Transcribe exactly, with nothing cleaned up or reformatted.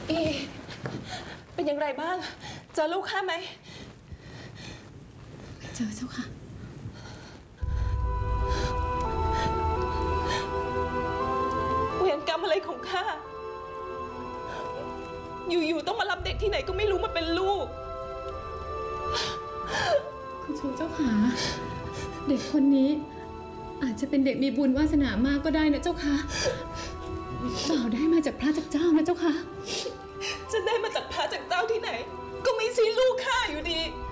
อีเป็นอย่างไรบ้างเจอลูกข้าไหมไม่เจอเจ้าค่ะเวรกรรมอะไรของข้าอยู่ๆต้องมารับเด็กที่ไหนก็ไม่รู้มาเป็นลูกคุณชูเจ้าค่ะเด็กคนนี้อาจจะเป็นเด็กมีบุญวาสนามากก็ได้นะเจ้าค่ะบ่าวได้มาจากพระจากเจ้านะเจ้าค่ะจะได้มาจากพระจากเจ้าที่ไหนก็ไม่ใช่ลูกข้าอยู่ดี